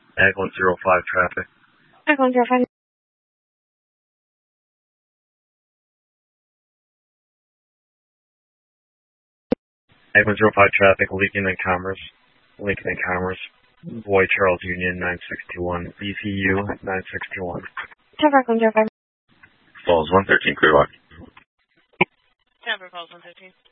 Ag 105 traffic. Ag 105. Ag 105 traffic, Lincoln and Commerce. Boy Charles Union 961. BCU 961. Traffic 105. Falls 113, clear walk. Tampa Falls 113.